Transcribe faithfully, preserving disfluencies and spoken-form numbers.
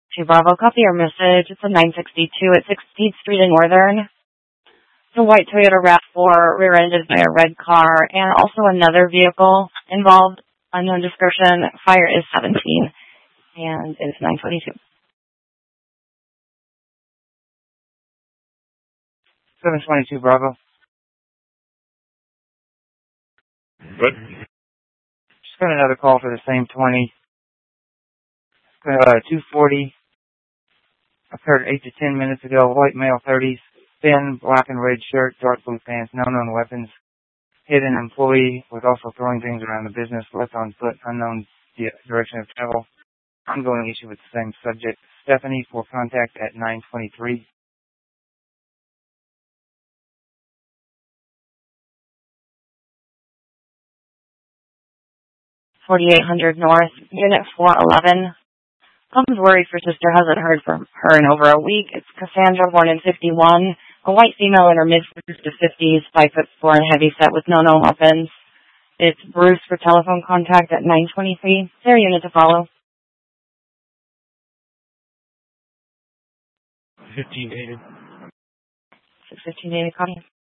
To Bravo, copy your message. It's a nine sixty-two at sixteenth Street in Northern. It's a white Toyota RAV four rear-ended by a red car and also another vehicle involved. Unknown description. Fire is seventeen. And it's nine twenty-two. seven twenty-two Bravo. Good. Just got another call for the same twenty. Uh, two forty. Occurred eight to ten minutes ago. White male, thirties. Thin, black and red shirt, dark blue pants, no known weapons. Hit an employee, was also throwing things around the business, left on foot, unknown di- direction of travel. Ongoing issue with the same subject. Stephanie for contact at nine twenty-three. forty-eight hundred North, Unit four eleven. Mom's worried for sister hasn't heard from her in over a week. It's Cassandra, born in fifty-one, a white female in her mid-forties to fifties, five foot four and heavy set with no known weapons. It's Bruce for telephone contact at nine twenty-three. Their unit to follow. fifteen eighty. six fifteen eighty, copy.